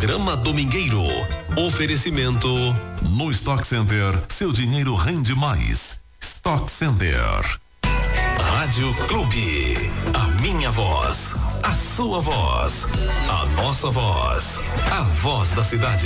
Programa Domingueiro. Oferecimento. No Stock Center, seu dinheiro rende mais. Stock Center. Rádio Clube. A minha voz. A sua voz. A nossa voz. A voz da cidade.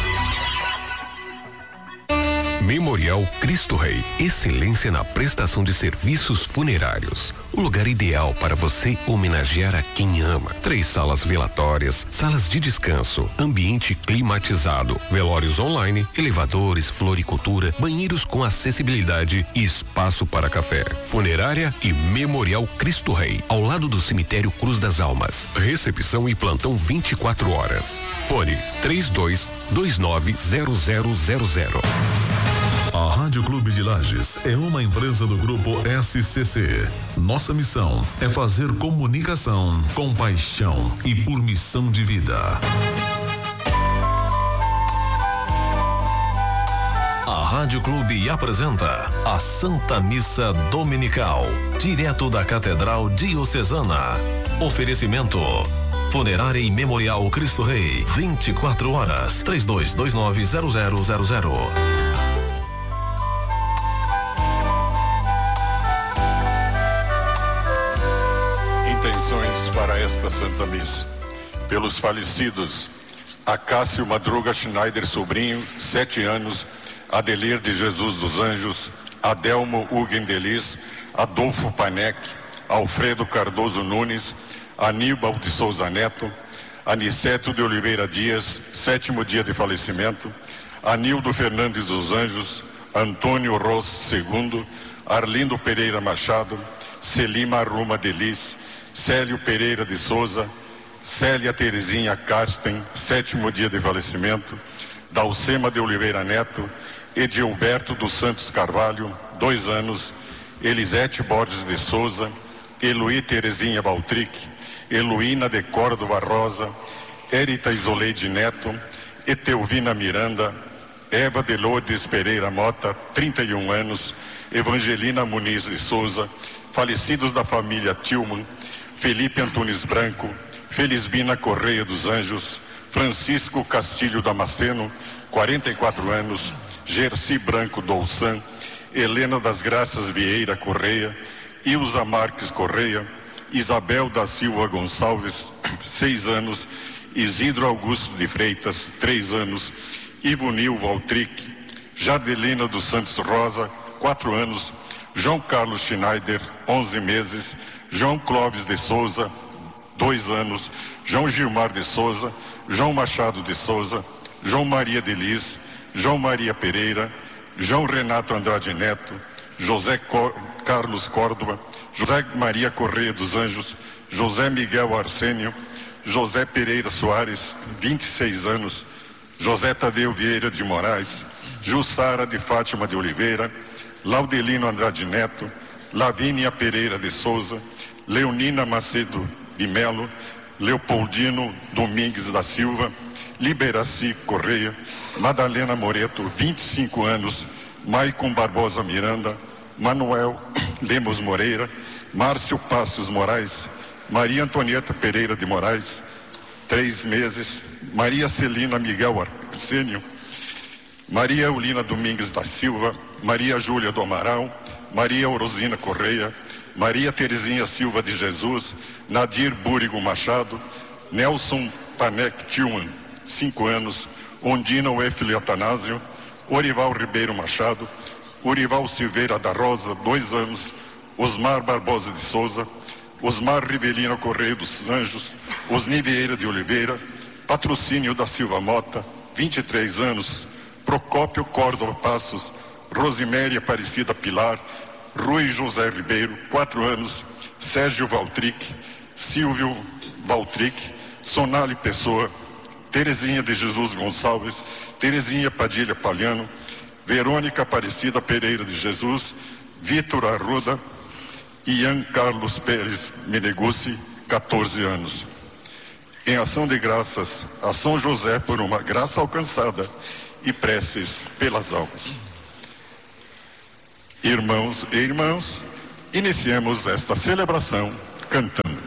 Memorial Cristo Rei, excelência na prestação de serviços funerários. O lugar ideal para você homenagear a quem ama. 3 salas velatórias, salas de descanso, ambiente climatizado, velórios online, elevadores, floricultura, banheiros com acessibilidade e espaço para café. Funerária e Memorial Cristo Rei, ao lado do cemitério Cruz das Almas. Recepção e plantão 24 horas. Fone 32290000. A Rádio Clube de Lages é uma empresa do grupo SCC. Nossa missão é fazer comunicação com paixão e por missão de vida. A Rádio Clube apresenta a Santa Missa Dominical, direto da Catedral Diocesana. Oferecimento. Funerária e Memorial Cristo Rei, 24 horas, 32290000. Para esta Santa Missa, pelos falecidos Acácio Madruga Schneider Sobrinho, 7 anos, Adelir de Jesus dos Anjos, Adelmo Hugendelis, Adolfo Panec, Alfredo Cardoso Nunes, Aníbal de Souza Neto, Aniceto de Oliveira Dias, 7º dia de falecimento, Anildo Fernandes dos Anjos, Antônio Ross II, Arlindo Pereira Machado, Celima Arruma Delis, Célio Pereira de Souza, Célia Terezinha Karsten, 7º dia de falecimento, Dalcema de Oliveira Neto, Edilberto dos Santos Carvalho, 2 anos, Elisete Borges de Souza, Eloí Terezinha Baltric, Eloína de Córdova Rosa, Érita Isoleide Neto, Etelvina Miranda, Eva de Lourdes Pereira Mota, 31 anos, Evangelina Muniz de Souza, falecidos da família Tillman, Felipe Antunes Branco, Felisbina Correia dos Anjos, Francisco Castilho Damasceno, 44 anos, Gerci Branco Dolçan, Helena das Graças Vieira Correia, Ilza Marques Correia, Isabel da Silva Gonçalves, 6 anos, Isidro Augusto de Freitas, 3 anos, Ivonil Valtric, Jardelina dos Santos Rosa, 4 anos, João Carlos Schneider, 11 meses, João Clóvis de Souza, 2 anos, João Gilmar de Souza, João Machado de Souza, João Maria de Lis, João Maria Pereira, João Renato Andrade Neto, José Carlos Córdova, José Maria Correia dos Anjos, José Miguel Arsênio, José Pereira Soares, 26 anos, José Tadeu Vieira de Moraes, Jussara de Fátima de Oliveira, Laudelino Andrade Neto, Lavínia Pereira de Souza, Leonina Macedo de Melo, Leopoldino Domingues da Silva, Liberaci Correia, Madalena Moreto, 25 anos, Maicon Barbosa Miranda, Manuel Lemos Moreira, Márcio Passos Moraes, Maria Antonieta Pereira de Moraes, 3 meses, Maria Celina Miguel Arsênio, Maria Eulina Domingues da Silva, Maria Júlia do Amaral, Maria Orosina Correia, Maria Terezinha Silva de Jesus, Nadir Búrigo Machado, Nelson Panec Tillman, 5 anos, Ondina Wefle Atanásio, Orival Ribeiro Machado, Orival Silveira da Rosa, 2 anos, Osmar Barbosa de Souza, Osmar Rivelino Correia dos Anjos, Osni Vieira de Oliveira, Patrocínio da Silva Mota, 23 anos, Procópio Córdova Passos, Rosiméria Aparecida Pilar, Rui José Ribeiro, 4 anos, Sérgio Valtric, Silvio Valtric, Sonali Pessoa, Terezinha de Jesus Gonçalves, Terezinha Padilha Palhano, Verônica Aparecida Pereira de Jesus, Vitor Arruda, Ian Carlos Pérez Menegucci, 14 anos. Em ação de graças a São José por uma graça alcançada e preces pelas almas. Irmãos e irmãs, iniciemos esta celebração cantando.